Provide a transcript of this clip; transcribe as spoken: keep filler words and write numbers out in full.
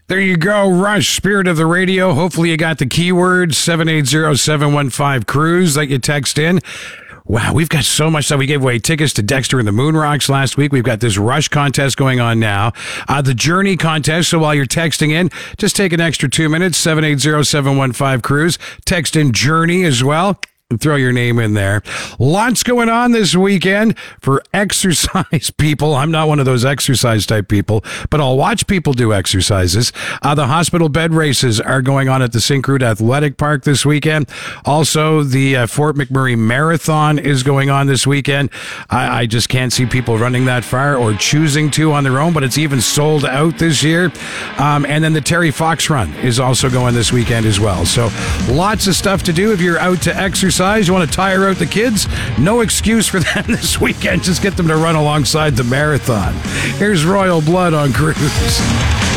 There you go, Rush, Spirit of the Radio. Hopefully you got the keywords, seven eight zero, seven one five, cruise that you text in. Wow, we've got so much stuff. We gave away tickets to Dexter and the Moon Rocks last week. We've got this Rush contest going on now. Uh, the Journey contest. So while you're texting in, just take an extra two minutes, seven eight zero, seven one five, cruise. Text in Journey as well. And throw your name in there. Lots going on this weekend for exercise people. I'm not one of those exercise type people, but I'll watch people do exercises. Uh, the hospital bed races are going on at the Syncrude Athletic Park this weekend. Also, the uh, Fort McMurray Marathon is going on this weekend. I, I just can't see people running that far or choosing to on their own, but it's even sold out this year. Um, and then the Terry Fox Run is also going this weekend as well. So lots of stuff to do if you're out to exercise. You want to tire out the kids? No excuse for them this weekend. Just get them to run alongside the marathon. Here's Royal Blood on Cruise.